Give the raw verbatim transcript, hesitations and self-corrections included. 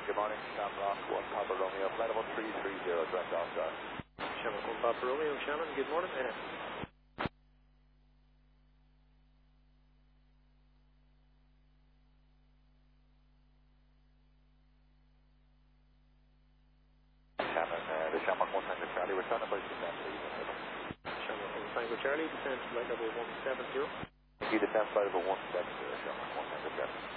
Good morning, Shamrock, one Papa Romeo, flight level three three zero, direct offshore. Shamrock, one Papa Romeo, Shannon, good morning. Uh, Shannon, uh, the Shamrock one Tango Charlie, return about descent, please. Shamrock, one Tango Charlie, descent flight level one seven zero. Thank you, descent flight level one seven zero, Shamrock one Tango Charlie.